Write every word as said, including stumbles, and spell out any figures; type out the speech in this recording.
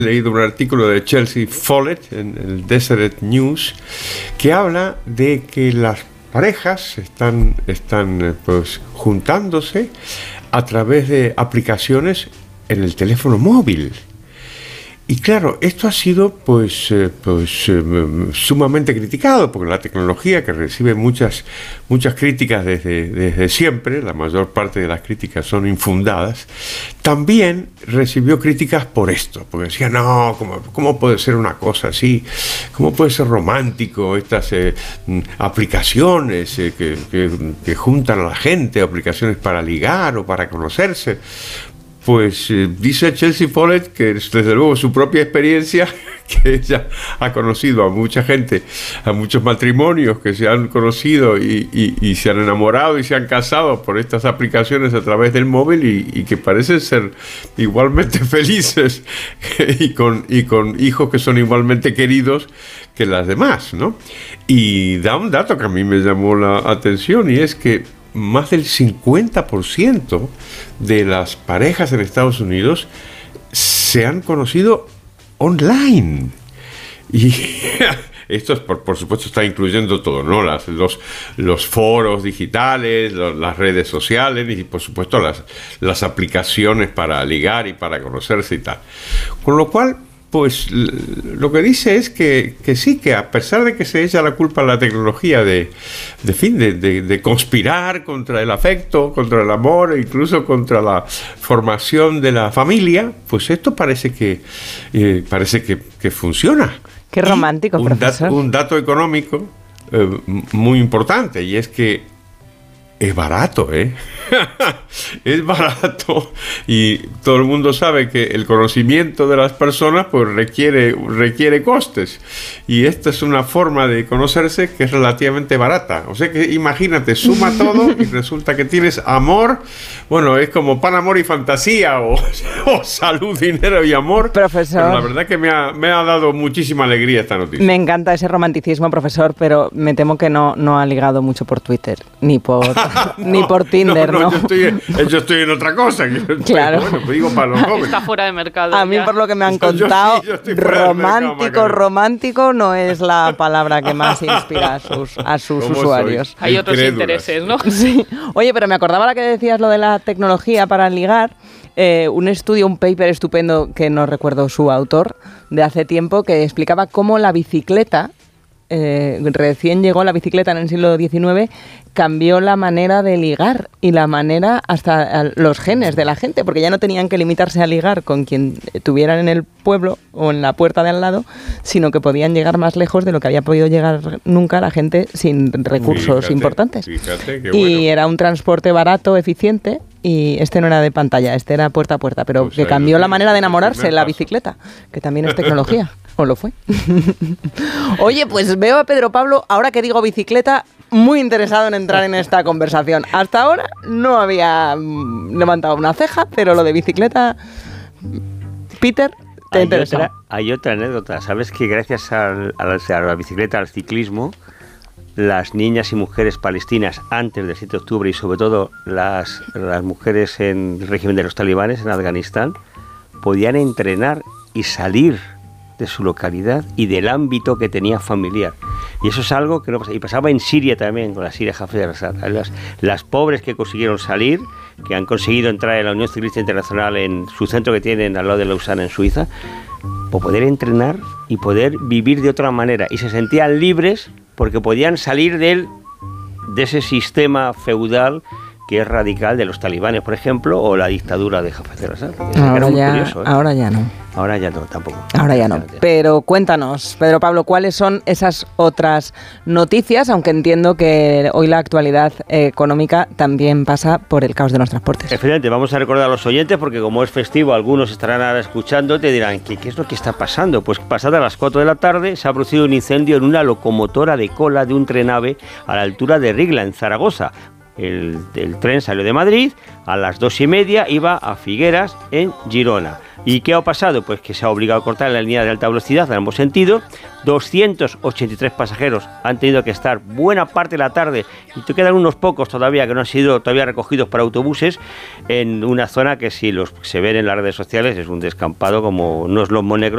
He leído un artículo de Chelsea Follett en el Deseret News que habla de que las parejas están, están pues, juntándose a través de aplicaciones en el teléfono móvil. Y claro, esto ha sido pues, eh, pues eh, sumamente criticado, porque la tecnología, que recibe muchas, muchas críticas desde, desde siempre, la mayor parte de las críticas son infundadas, también recibió críticas por esto, porque decía, no, ¿cómo, cómo puede ser una cosa así? ¿Cómo puede ser romántico estas eh, aplicaciones eh, que, que, que juntan a la gente, aplicaciones para ligar o para conocerse? Pues eh, dice Chelsea Follett que desde luego su propia experiencia, que ella ha conocido a mucha gente, a muchos matrimonios que se han conocido y, y, y se han enamorado y se han casado por estas aplicaciones a través del móvil y, y que parecen ser igualmente felices y con, y con hijos que son igualmente queridos que las demás, ¿no? Y da un dato que a mí me llamó la atención, y es que más del cincuenta por ciento de las parejas en Estados Unidos se han conocido online. Y esto, es por, por supuesto, está incluyendo todo, ¿no? Las, los, los foros digitales, los, las redes sociales y, por supuesto, las, las aplicaciones para ligar y para conocerse y tal. Con lo cual, pues lo que dice es que, que sí, que a pesar de que se echa la culpa a la tecnología de, de fin, de, de, de conspirar contra el afecto, contra el amor, e incluso contra la formación de la familia, pues esto parece que eh, parece que, que funciona. Qué romántico, un profesor. Dato, un dato económico eh, muy importante, y es que es barato, ¿eh? Es barato, y todo el mundo sabe que el conocimiento de las personas pues requiere, requiere costes, y esta es una forma de conocerse que es relativamente barata. O sea que imagínate, suma todo y resulta que tienes amor. Bueno, es como pan, amor y fantasía, o, o salud, dinero y amor. Profesor, pero la verdad que me ha, me ha dado muchísima alegría esta noticia. Me encanta ese romanticismo, profesor, pero me temo que no, no ha ligado mucho por Twitter, ni por... no, ni por Tinder, ¿no? no, no. Yo, estoy en, yo estoy en otra cosa. Claro. Bueno, pues digo para los jóvenes. Está fuera de mercado. A mí, ya. por lo que me han contado, yo sí, yo romántico, mercado, romántico no es la palabra que más inspira a sus, a sus usuarios. Soy? Hay otros Incrédulas. intereses, ¿no? Sí. Oye, pero me acordaba ahora que decías lo de la tecnología para ligar. Eh, un estudio, un paper estupendo, que no recuerdo su autor, de hace tiempo, que explicaba cómo la bicicleta, eh, recién llegó la bicicleta en el siglo diecinueve, cambió la manera de ligar y la manera, hasta los genes de la gente, porque ya no tenían que limitarse a ligar con quien tuvieran en el pueblo o en la puerta de al lado, sino que podían llegar más lejos de lo que había podido llegar nunca la gente sin recursos Fíjate, importantes. Fíjate, qué y bueno. era un transporte barato, eficiente, y este no era de pantalla, este era puerta a puerta, pero Pues que ahí cambió lo la tienes, manera de el enamorarse, primer la paso. bicicleta, que también es tecnología, o lo fue. Oye, pues veo a Pedro Pablo, ahora que digo bicicleta, muy interesado en entrar en esta conversación. Hasta ahora no había mm, levantado una ceja, pero lo de bicicleta, Peter, te Hay interesa. otra, hay otra anécdota. Sabes que gracias al- a la, a la bicicleta, al ciclismo, las niñas y mujeres palestinas antes del siete de octubre, y sobre todo las, las mujeres en el régimen de los talibanes en Afganistán, podían entrenar y salir de su localidad y del ámbito que tenía familiar. Y eso es algo que no pasa. Y pasaba en Siria también, con la Siria Hafez al-Assad. Las, las pobres que consiguieron salir, que han conseguido entrar en la Unión Ciclista Internacional, en su centro que tienen al lado de Lausana, en Suiza, por poder entrenar y poder vivir de otra manera. Y se sentían libres porque podían salir del, de ese sistema feudal que es radical de los talibanes, por ejemplo, o la dictadura de Hafez al-Assad. Ahora Era muy ya, curioso, ¿eh? ahora ya no. Ahora ya no, tampoco. Ahora ya no. Pero cuéntanos, Pedro Pablo, ¿cuáles son esas otras noticias? Aunque entiendo que hoy la actualidad eh, económica también pasa por el caos de los transportes. Efectivamente, vamos a recordar a los oyentes, porque como es festivo, algunos estarán ahora escuchando, te dirán, ¿qué, qué es lo que está pasando? Pues pasada las cuatro de la tarde se ha producido un incendio en una locomotora de cola de un trenave a la altura de Rigla, en Zaragoza. El, el tren salió de Madrid, a las dos y media iba a Figueras, en Girona. ¿Y qué ha pasado? Pues que se ha obligado a cortar la línea de alta velocidad en ambos sentidos. doscientos ochenta y tres pasajeros han tenido que estar buena parte de la tarde, y te quedan unos pocos todavía que no han sido todavía recogidos por autobuses, en una zona que, si los se ven en las redes sociales, es un descampado como no es Lomo Negro,